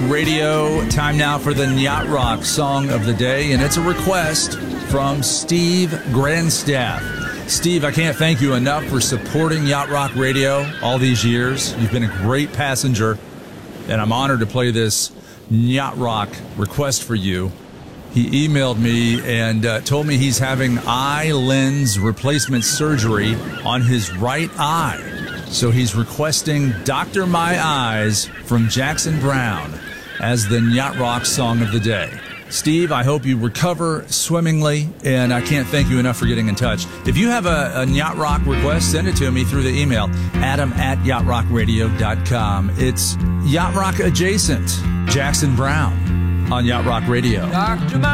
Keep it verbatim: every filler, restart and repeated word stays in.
Radio. Time now for the Yacht Rock Song of the Day, and it's a request from Steve Grandstaff. Steve, I can't thank you enough for supporting Yacht Rock Radio all these years. You've been a great passenger, and I'm honored to play this Yacht Rock request for you. He emailed me and uh, told me he's having eye lens replacement surgery on his right eye. So he's requesting Doctor My Eyes from Jackson Browne as the Yacht Rock Song of the Day. Steve, I hope you recover swimmingly, and I can't thank you enough for getting in touch. If you have a, a Yacht Rock request, send it to me through the email, adam at yacht rock radio dot com. It's Yacht Rock adjacent, Jackson Browne on Yacht Rock Radio. Doctor